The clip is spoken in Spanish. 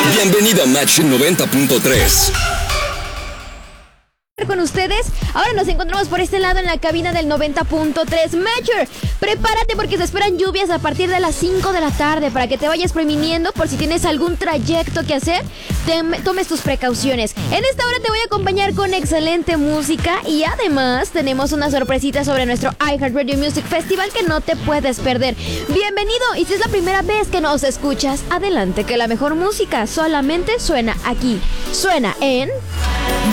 Bienvenido a Match 90.3. Con ustedes, ahora nos encontramos por este lado en la cabina del 90.3 Matcher. Prepárate porque se esperan lluvias a partir de las 5 de la tarde para que te vayas previniendo por si tienes algún trayecto que hacer, tomes tus precauciones. En esta hora te voy a acompañar con excelente música y además tenemos una sorpresita sobre nuestro iHeartRadio Music Festival que no te puedes perder. Bienvenido, y si es la primera vez que nos escuchas, adelante que la mejor música solamente suena aquí. Suena en